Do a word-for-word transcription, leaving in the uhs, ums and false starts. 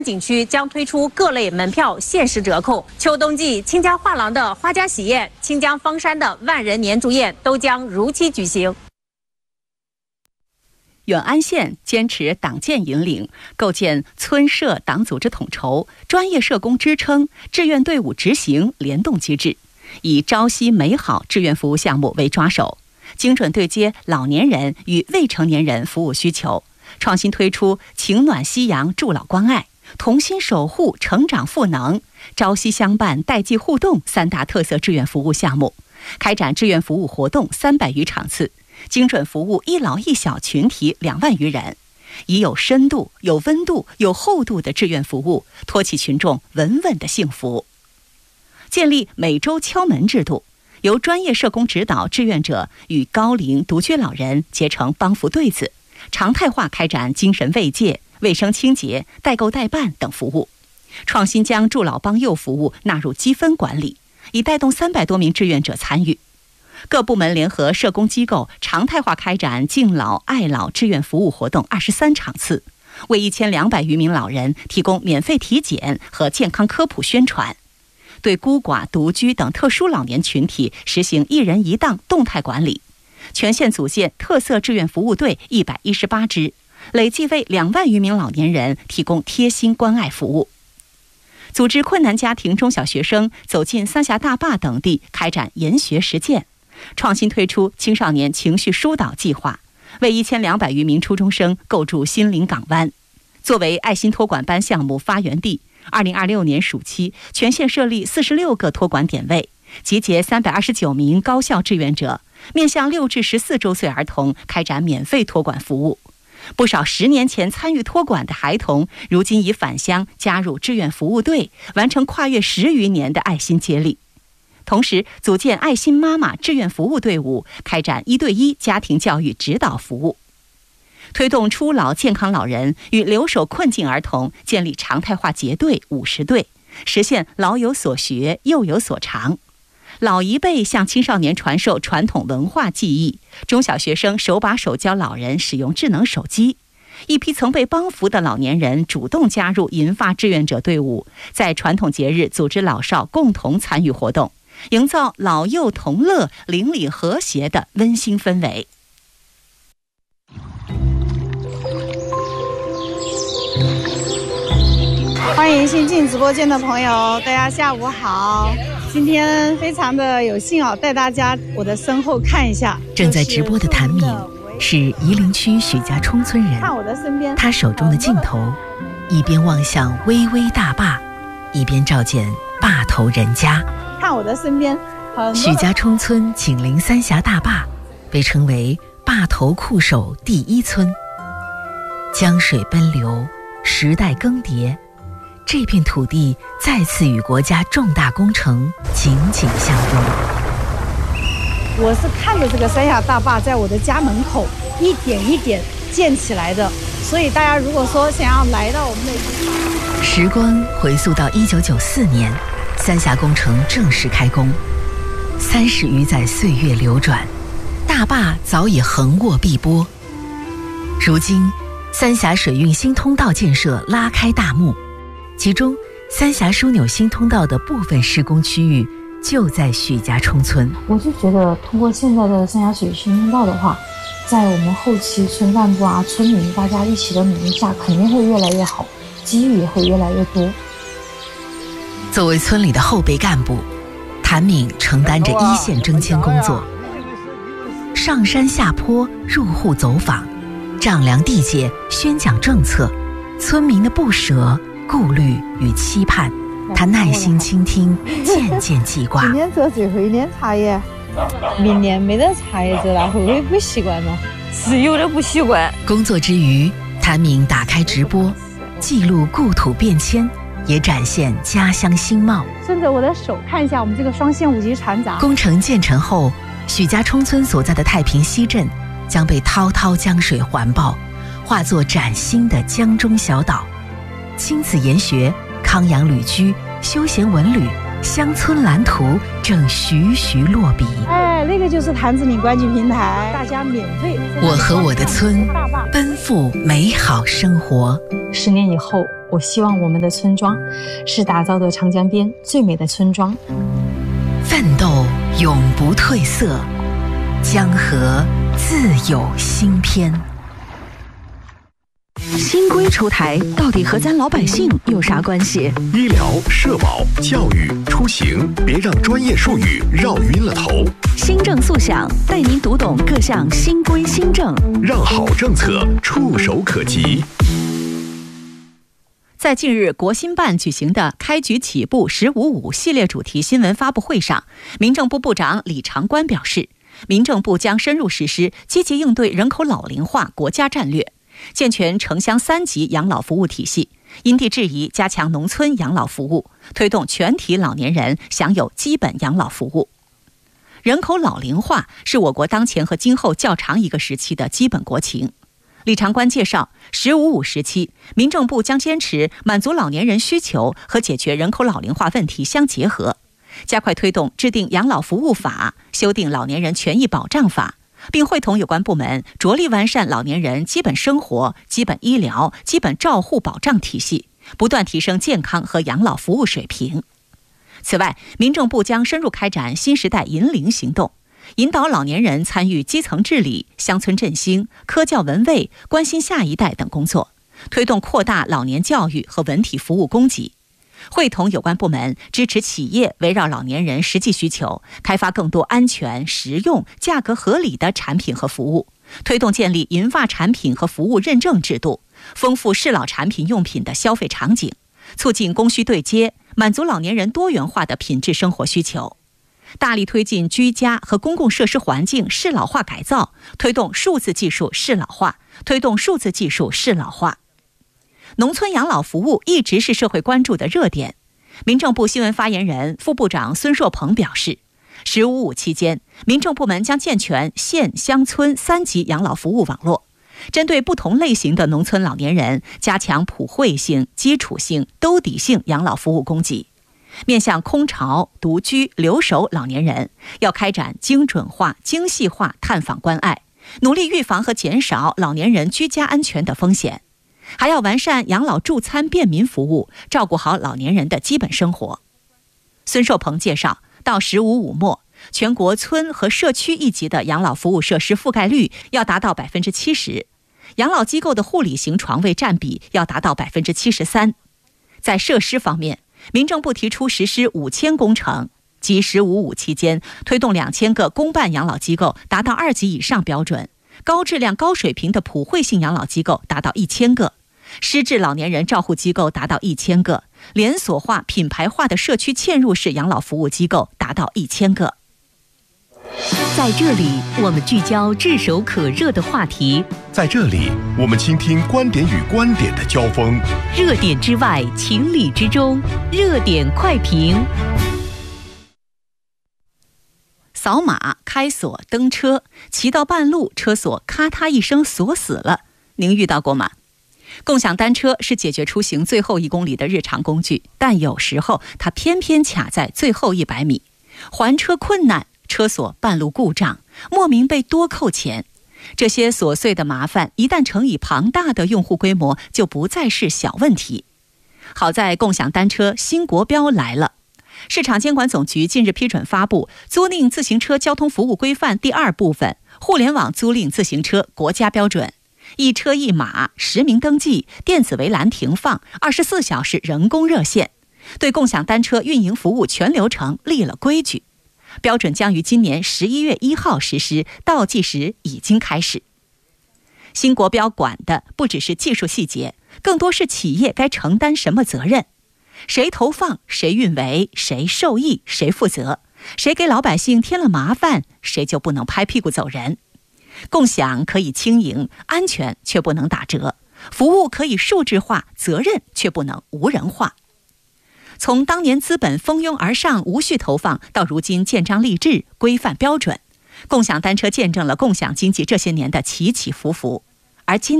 景区将推出各类门票限时折扣。秋冬季，清江画廊的花家喜宴、清江方山的万人年烛宴都将如期举行。 远安县坚持党建引领，构建村社党组织统筹、专业社工支撑、志愿队伍执行联动机制，以朝夕美好志愿服务项目为抓手，精准对接老年人与未成年人服务需求，创新推出情暖夕阳助老关爱、同心守护成长赋能、朝夕相伴代际互动三大特色志愿服务项目，开展志愿服务活动三百余场次，精准服务一老一小群体两万余人，以有深度、有温度、有厚度的志愿服务，托起群众稳稳的幸福。建立每周敲门制度，由专业社工指导志愿者与高龄独居老人结成帮扶对子，常态化开展精神慰藉、卫生清洁、代购代办等服务，创新将助老帮幼服务纳入积分管理，以带动三百多名志愿者参与。各部门联合社工机构常态化开展敬老爱老志愿服务活动二十三场次，为一千两百余名老人提供免费体检和健康科普宣传，对孤寡独居等特殊老年群体实行一人一档动态管理，全县组建特色志愿服务队一百一十八支，累计为两万余名老年人提供贴心关爱服务。组织困难家庭中小学生走进三峡大坝等地开展研学实践，创新推出青少年情绪疏导计划，为一千两百余名初中生构筑心灵港湾。作为爱心托管班项目发源地，二零二六年暑期全县设立四十六个托管点位，集结三百二十九名高校志愿者，面向六至十四周岁儿童开展免费托管服务。不少十年前参与托管的孩童，如今已返乡加入志愿服务队，完成跨越十余年的爱心接力。同时，组建爱心妈妈志愿服务队伍，开展一对一家庭教育指导服务，推动初老健康老人与留守困境儿童建立常态化结对五十对，实现老有所学、幼有所长。老一辈向青少年传授传统文化技艺，中小学生手把手教老人使用智能手机。一批曾被帮扶的老年人主动加入银发志愿者队伍，在传统节日组织老少共同参与活动，营造老幼同乐、邻里和谐的温馨氛围。 欢迎新进直播间的朋友，大家下午好。今天非常的有幸啊，带大家我的身后看一下。 正在直播的谭敏是夷陵区许家冲村人， 看我的身边， 他手中的镜头一边望向巍巍大坝，一边照见坝头人家。 看我的身边， 许家冲村紧邻三峡大坝，被称为坝头酷守第一村。江水奔流，时代更迭，这片土地再次与国家重大工程紧紧相拥。 我是看着这个三峡大坝在我的家门口一点一点建起来的，所以大家如果说想要来到我们的时光回溯到一九九四年，三峡工程正式开工。三十余载岁月流转，大坝早已横卧碧波。如今三峡水运新通道建设拉开大幕，其中三峡枢纽新通道的部分施工区域就在许家冲村。 我就觉得通过现在的三峡水新通道的话，在我们后期村干部啊、村民大家一起的努力下，肯定会越来越好，机遇也会越来越多。 作为村里的后备干部，谭敏承担着一线征迁工作，上山下坡、入户走访、丈量地界、宣讲政策，村民的不舍、顾虑与期盼，他耐心倾听，渐渐记挂。 今天做最后一年茶叶，明年没得茶叶做了，会不会不习惯呢？ 是有点不习惯。 工作之余，谭敏打开直播，记录故土变迁，也展现家乡新貌。 顺着我的手看一下我们这个双线五级船闸。 工程建成后，许家冲村所在的太平西镇将被滔滔江水环抱，化作崭新的江中小岛。亲子研学、康养旅居、休闲文旅、乡村蓝图正徐徐落笔。 哎，那个就是谭子岭观景平台，大家免费。 我和我的村奔赴美好生活。 十年以后， 我希望我们的村庄是打造的长江边最美的村庄。 奋斗永不褪色，江河自有新篇。新规出台，到底和咱老百姓有啥关系？ 医疗、社保、教育、出行，别让专业术语绕晕了头。 新政速响，带您读懂各项新规新政， 让好政策触手可及。 在近日国新办举行的开局起步十五五系列主题新闻发布会上，民政部部长李长官表示，民政部将深入实施积极应对人口老龄化国家战略，健全城乡三级养老服务体系，因地制宜加强农村养老服务，推动全体老年人享有基本养老服务。人口老龄化是我国当前和今后较长一个时期的基本国情。李长官介绍，十五五时期，民政部将坚持满足老年人需求和解决人口老龄化问题相结合，加快推动制定养老服务法、修订老年人权益保障法，并会同有关部门着力完善老年人基本生活、基本医疗、基本照护保障体系，不断提升健康和养老服务水平。此外，民政部将深入开展新时代引领行动，引导老年人参与基层治理、乡村振兴、科教文卫、关心下一代等工作，推动扩大老年教育和文体服务供给。会同有关部门支持企业围绕老年人实际需求，开发更多安全、实用、价格合理的产品和服务，推动建立银发产品和服务认证制度，丰富适老产品用品的消费场景，促进供需对接，满足老年人多元化的品质生活需求。大力推进居家和公共设施环境适老化改造，推动数字技术适老化，推动数字技术适老化。农村养老服务一直是社会关注的热点。民政部新闻发言人、副部长孙硕鹏表示，十五五期间，民政部门将健全县乡村三级养老服务网络，针对不同类型的农村老年人，加强普惠性、基础性、兜底性养老服务供给。面向空巢、独居、留守老年人，要开展精准化、精细化探访关爱，努力预防和减少老年人居家安全的风险。还要完善养老助餐便民服务，照顾好老年人的基本生活。孙寿鹏介绍，到十五五末，全国村和社区一级的养老服务设施覆盖率要达到百分之七十，养老机构的护理型床位占比要达到百分之七十三。在设施方面，民政部提出实施五千工程，即十五五期间推动两千个公办养老机构达到二级以上标准，高质量高水平的普惠性养老机构达到一千个，失智老年人照护机构达到一千个，连锁化、品牌化的社区嵌入式养老服务机构达到一千个。 在这里，我们聚焦炙手可热的话题； 在这里，我们倾听观点与观点的交锋。 热点之外，情理之中，热点快评。 扫码、开锁、登车，骑到半路，车锁咔嗒一声锁死了，您遇到过吗？共享单车是解决出行最后一公里的日常工具，但有时候它偏偏卡在最后一百米，还车困难，车锁半路故障，莫名被多扣钱。这些琐碎的麻烦一旦乘以庞大的用户规模，就不再是小问题。好在共享单车新国标来了，市场监管总局近日批准发布《租赁自行车交通服务规范》第二部分互联网租赁自行车国家标准，一车一码、实名登记、电子围栏停放、二十四小时人工热线，对共享单车运营服务全流程立了规矩。标准将于今年十一月一号实施，倒计时已经开始。新国标管的不只是技术细节，更多是企业该承担什么责任，谁投放、谁运维、谁受益、谁负责，谁给老百姓添了麻烦，谁就不能拍屁股走人。共享可以轻盈，安全却不能打折；服务可以数字化，责任却不能无人化。从当年资本蜂拥而上、无序投放，到如今建章立制、规范标准，共享单车见证了共享经济这些年的起起伏伏。而今